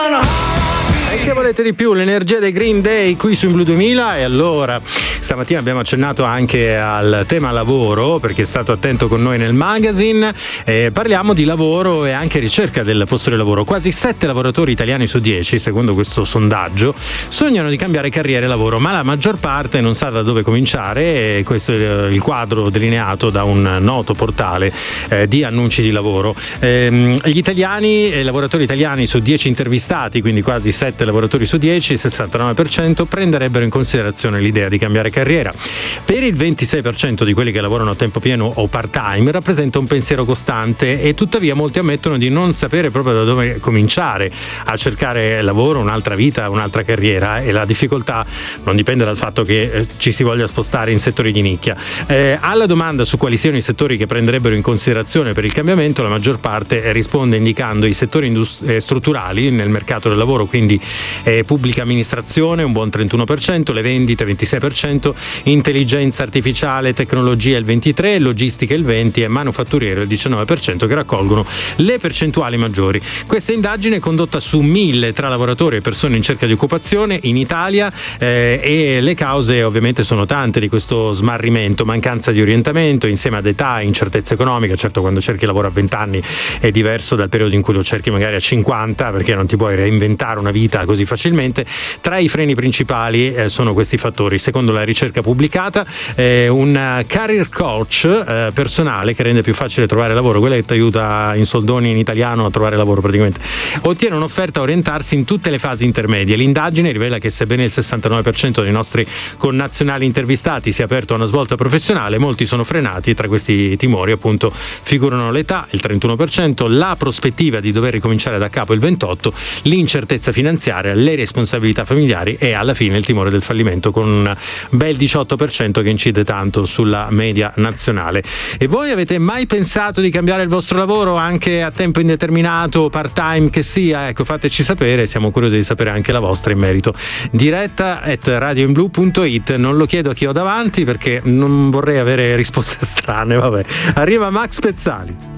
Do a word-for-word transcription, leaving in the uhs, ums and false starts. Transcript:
E che volete di più? L'energia dei Green Day qui su In Blu duemila. E allora stamattina abbiamo accennato anche al tema lavoro, perché è stato attento con noi nel magazine. Eh, parliamo di lavoro e anche ricerca del posto di lavoro. Quasi sette lavoratori italiani su dieci, secondo questo sondaggio, sognano di cambiare carriera e lavoro, ma la maggior parte non sa da dove cominciare. E questo è il quadro delineato da un noto portale eh, di annunci di lavoro. Eh, gli italiani, i lavoratori italiani su dieci intervistati, quindi quasi sette lavoratori su dieci, il sessantanove per cento prenderebbero in considerazione l'idea di cambiare carriera. Per il ventisei per cento di quelli che lavorano a tempo pieno o part-time rappresenta un pensiero costante, e tuttavia molti ammettono di non sapere proprio da dove cominciare a cercare lavoro, un'altra vita, un'altra carriera, e la difficoltà non dipende dal fatto che eh, ci si voglia spostare in settori di nicchia. Eh, alla domanda su quali siano i settori che prenderebbero in considerazione per il cambiamento, la maggior parte risponde indicando i settori indust- eh, strutturali nel mercato del lavoro, quindi eh, pubblica amministrazione un buon trentuno per cento, le vendite ventisei per cento, intelligenza artificiale, tecnologia il ventitré per cento, logistica il venti per cento e manufatturiero il diciannove per cento, che raccolgono le percentuali maggiori. Questa indagine è condotta su mille tra lavoratori e persone in cerca di occupazione in Italia eh, e le cause ovviamente sono tante di questo smarrimento: mancanza di orientamento insieme ad età, incertezza economica. Certo, quando cerchi lavoro a venti anni è diverso dal periodo in cui lo cerchi magari a cinquanta, perché non ti puoi reinventare una vita così facilmente. Tra i freni principali eh, sono questi fattori. Secondo la ricerca pubblicata, eh, un career coach eh, personale che rende più facile trovare lavoro, quello che ti aiuta in soldoni in italiano a trovare lavoro praticamente, ottiene un'offerta a orientarsi in tutte le fasi intermedie. L'indagine rivela che sebbene il sessantanove per cento dei nostri connazionali intervistati sia aperto a una svolta professionale, molti sono frenati. Tra questi timori appunto figurano l'età, il trentuno per cento, la prospettiva di dover ricominciare da capo il ventotto per cento, l'incertezza finanziaria, le responsabilità familiari e alla fine il timore del fallimento, con un bel diciotto per cento che incide tanto sulla media nazionale. E voi avete mai pensato di cambiare il vostro lavoro, anche a tempo indeterminato, part-time che sia? Ecco, fateci sapere, siamo curiosi di sapere anche la vostra in merito. Diretta at radioinblu punto it. Non lo chiedo a chi ho davanti perché non vorrei avere risposte strane, vabbè. Arriva Max Pezzali.